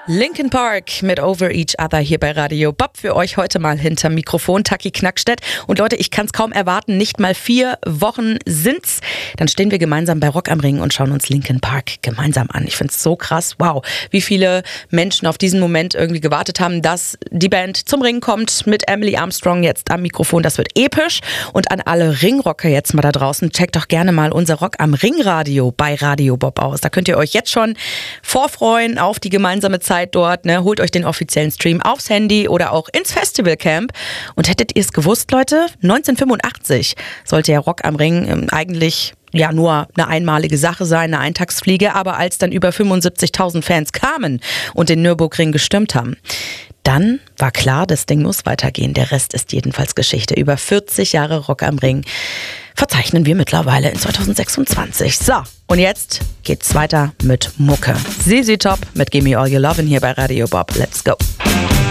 Linkin Park mit Over Each Other hier bei Radio Bob. Für euch heute mal hinterm Mikrofon Taki Knackstedt. Und Leute, ich kann es kaum erwarten, nicht mal 4 Wochen sind's. Dann stehen wir gemeinsam bei Rock am Ring und schauen uns Linkin Park gemeinsam an. Ich find's so krass. Wow, wie viele Menschen auf diesen Moment irgendwie gewartet haben, dass die Band zum Ring kommt mit Emily Armstrong jetzt am Mikrofon. Das wird episch. Und an alle Ringrocker jetzt mal da draußen, checkt doch gerne mal unser Rock am Ring Radio bei Radio Bob aus. Da könnt ihr euch jetzt schon vorfreuen auf die gemeinsame Zeit dort, ne? Holt euch den offiziellen Stream aufs Handy oder auch ins Festivalcamp. Und hättet ihr es gewusst, Leute? 1985 sollte ja Rock am Ring eigentlich nur eine einmalige Sache sein, eine Eintagsfliege. Aber als dann über 75.000 Fans kamen und den Nürburgring gestürmt haben, dann war klar, das Ding muss weitergehen. Der Rest ist jedenfalls Geschichte. Über 40 Jahre Rock am Ring verzeichnen wir mittlerweile in 2026. So, und jetzt geht's weiter mit Mucke. ZZ Top mit Gimme All Your Lovin' hier bei Radio Bob. Let's go.